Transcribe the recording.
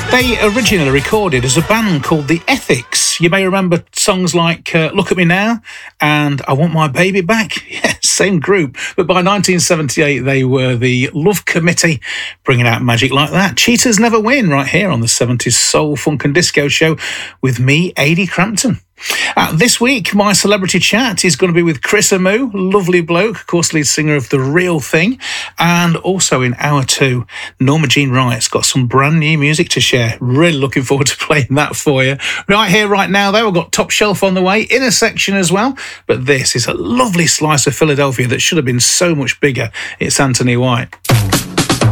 They originally recorded as a band called The Ethics. You may remember songs like Look at Me Now and I Want My Baby Back. Yeah, same group. But by 1978, they were the Love Committee, bringing out magic like that. Cheaters Never Win, right here on the 70s Soul, Funk and Disco Show with me, Adi Crampton. This week, my celebrity chat is going to be with Chris Amu, lovely bloke, of course, lead singer of The Real Thing. And also in hour two, Norma Jean Wright's got some brand new music to share. Really looking forward to playing that for you. Right here, right now, though, I've got Top Shelf on the way, Inner Section as well. But this is a lovely slice of Philadelphia that should have been so much bigger. It's Anthony White.